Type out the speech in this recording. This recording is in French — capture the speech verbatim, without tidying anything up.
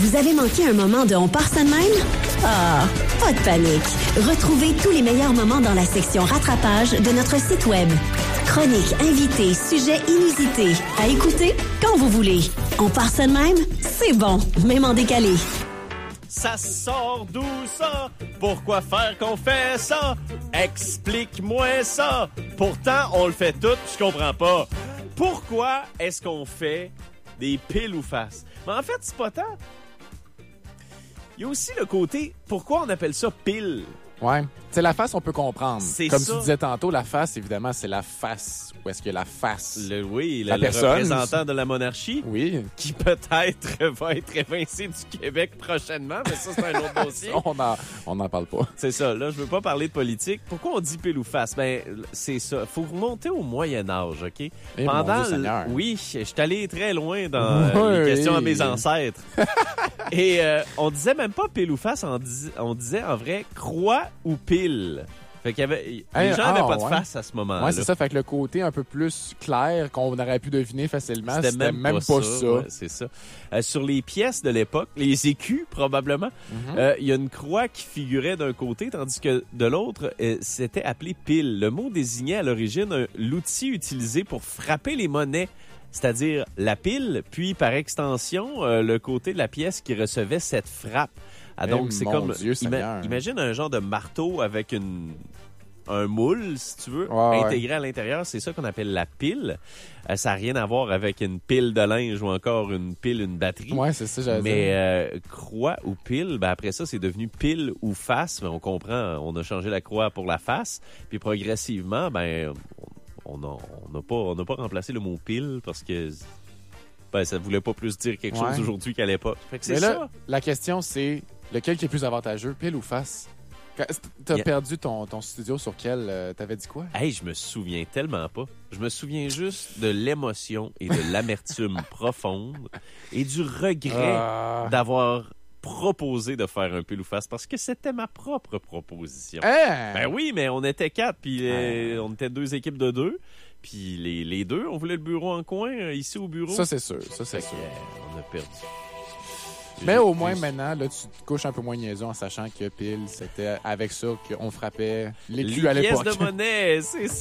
Vous avez manqué un moment de On part ça de même? Ah, pas de panique. Retrouvez tous les meilleurs moments dans la section rattrapage de notre site web. Chroniques, invités, sujets inusités. À écouter quand vous voulez. On part ça de même? C'est bon, même en décalé. Ça sort d'où ça? Pourquoi faire qu'on fait ça? Explique-moi ça. Pourtant, on le fait tout, je comprends pas. Pourquoi est-ce qu'on fait des piles ou face? Mais en fait, c'est pas tant. Il y a aussi le côté, pourquoi on appelle ça pile? Ouais. C'est la face, on peut comprendre. C'est Comme ça. tu disais tantôt, la face, évidemment, c'est la face. Où est-ce que la face? Le, oui, La le, le personne. représentant de la monarchie. Oui. Qui peut-être va être évincé du Québec prochainement, mais ça, c'est un autre dossier. on n'en on en parle pas. C'est ça. Là, je veux pas parler de politique. Pourquoi on dit pile ou face? Ben, c'est ça. Faut remonter au Moyen-Âge, OK? Eh, Pendant mon Dieu le- Seigneur. Oui, je suis allé très loin dans euh, Oui. les questions à mes ancêtres. Et euh, on disait même pas pile ou face, on, dis- on disait en vrai croix ou pile. Fait qu'il y avait... Les Hey, gens n'avaient ah, pas de ouais. face à ce moment-là. Ouais, c'est ça. Fait que le côté un peu plus clair qu'on aurait pu deviner facilement, c'était, C'était même, pas ça. Ouais, c'est ça. Euh, sur les pièces de l'époque, les écus probablement, Mhm. euh, il y a une croix qui figurait d'un côté, tandis que de l'autre, euh, c'était appelé pile. Le mot désignait à l'origine un- l'outil utilisé pour frapper les monnaies, c'est-à-dire la pile, puis par extension, euh, le côté de la pièce qui recevait cette frappe. Ah, donc, Eh, c'est mon comme... Dieu ima- Seigneur. imagine un genre de marteau avec une... un moule, si tu veux, Ouais, ouais. intégré à l'intérieur. C'est ça qu'on appelle la pile. Euh, ça n'a rien à voir avec une pile de linge ou encore une pile, une batterie. Ouais, c'est ça, j'allais Mais dire. euh, croix ou pile, ben après ça, c'est devenu pile ou face. Mais on comprend, on a changé la croix pour la face. Puis progressivement, ben on n'a on a pas, on n'a pas remplacé le mot pile parce que ben, ça voulait pas plus dire quelque Ouais. chose aujourd'hui qu'à l'époque. Fait que c'est Mais là, ça. la question, c'est lequel qui est plus avantageux, pile ou face? Quand- T'as Yeah. perdu ton, ton studio sur quel? euh, T'avais dit quoi? Hey, je me souviens tellement pas. Je me souviens juste de l'émotion et de l'amertume profonde et du regret Ah. d'avoir proposé de faire un pile ou face parce que c'était ma propre proposition. Hein? Ben oui, mais on était quatre, puis euh, on était deux équipes de deux. Puis les, les deux, on voulait le bureau en coin, euh, ici au bureau. Ça, c'est sûr. Ça, c'est Fait que, sûr. euh, on a perdu. Mais J'ai- au moins, j'ai- maintenant, là, tu te couches un peu moins niaiseux en sachant que pile, c'était avec ça qu'on frappait Les l'écu à pièces l'époque. de monnaie, c'est